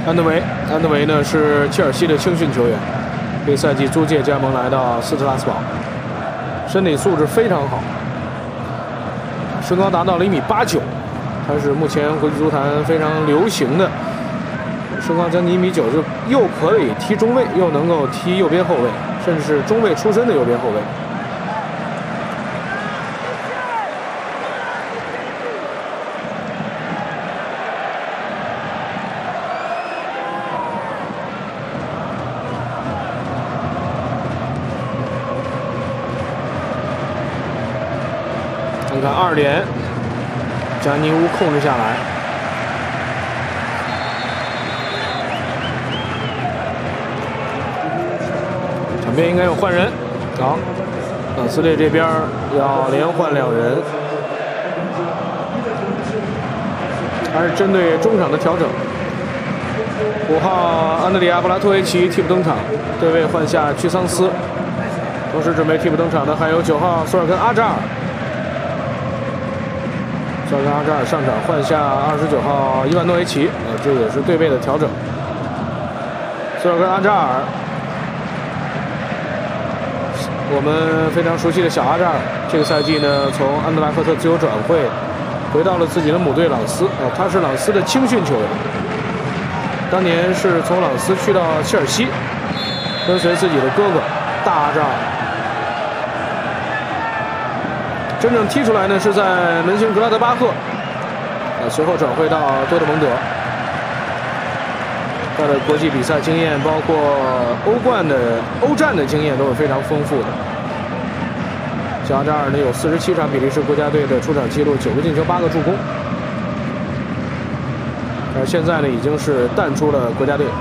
安德维呢是切尔西的青训球员，这个赛季租借加盟来到斯特拉斯堡，身体素质非常好，身高达到了1.89米，他是目前国际足坛非常流行的，身高将近1.9米，就又可以踢中卫，又能够踢右边后卫，甚至是中卫出身的右边后卫。 看2点，加尼乌控制下来。场边应该有换人，好，朗斯列这边要连换2人，还是针对中场的调整。5号安德里亚·布拉托维奇替补登场，对位换下居桑斯，同时准备替补登场的还有9号索尔根·阿扎尔。 索尔根·阿扎尔上场换下29号伊万诺维奇，这也是对位的调整。索尔根·阿扎尔，我们非常熟悉的小阿扎尔，这个赛季呢从安德莱赫特自由转会，回到了自己的母队朗斯。他是朗斯的青训球员，当年是从朗斯去到切尔西，跟随自己的哥哥大阿扎尔。 真正踢出来呢，是在门兴格拉德巴赫，随后转会到多特蒙德。他的国际比赛经验，包括欧战的经验都是非常丰富的。小阿扎尔呢有47场比利时国家队的出场记录，9个进球，8个助攻。而现在呢，已经是淡出了国家队。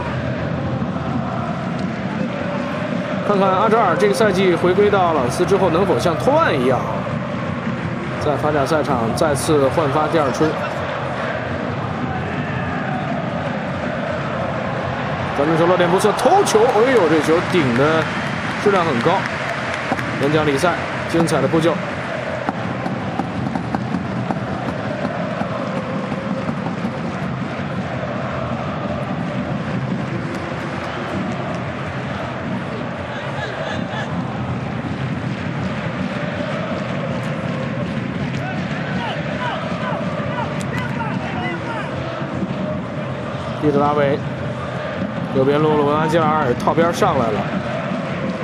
看看阿扎尔这个赛季回归到朗斯之后，能否像托万一样？ 在法甲赛场再次焕发第二春。转正球落点不错，头球，哎呦，这球顶的质量很高。演讲里赛，精彩的扑救。蒂德拉维，右边路鲁文阿基尔套边上来了。